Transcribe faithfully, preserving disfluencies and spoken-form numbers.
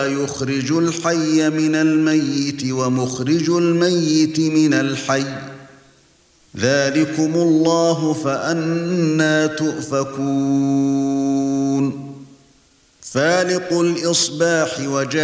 يخرج الحي من الميت ومخرج الميت من الحي ذلكم الله فأنى تؤفكون فالق الإصباح وجاء